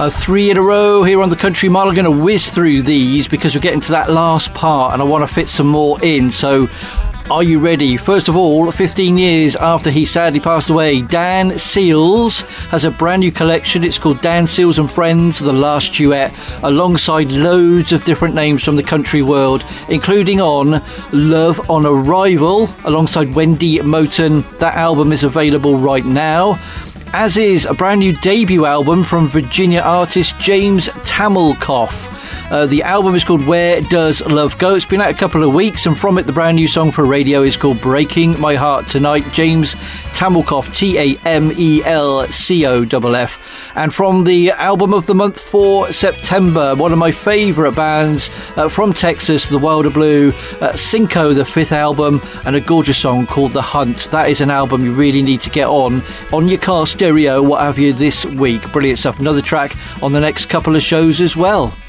Three in a row here on the Country Mile. I'm going to whiz through these because we're getting to that last part and I want to fit some more in. So are you ready? First of all, 15 years after he sadly passed away, Dan Seals has a brand new collection. It's called Dan Seals and Friends, The Last Duet, alongside loads of different names from the country world, including on Love on Arrival, alongside Wendy Moten. That album is available right now. As is a brand new debut album from Virginia artist James Tamelkoff. The album is called Where Does Love Go? It's been out a couple of weeks, and from it the brand new song for radio is called Breaking My Heart Tonight. James Tamelkoff, Tamelkoff. And from the album of the month for September, one of my favourite bands from Texas, The Wilder Blue, Cinco, the fifth album, and a gorgeous song called The Hunt. That is an album you really need to get on your car stereo, what have you, this week. Brilliant stuff. Another track on the next couple of shows as well.